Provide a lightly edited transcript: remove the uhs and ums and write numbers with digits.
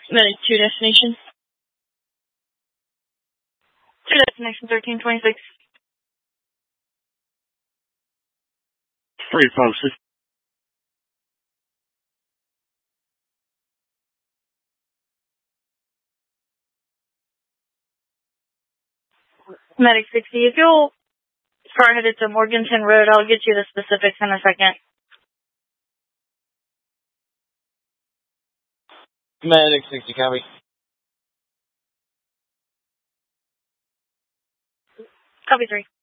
Medic 2 destination. 2 destination 1326. 3 posted. Medic 60, if you'll start headed to Morganton Road, I'll get you the specifics in a second. Medic 60, copy. Copy 3.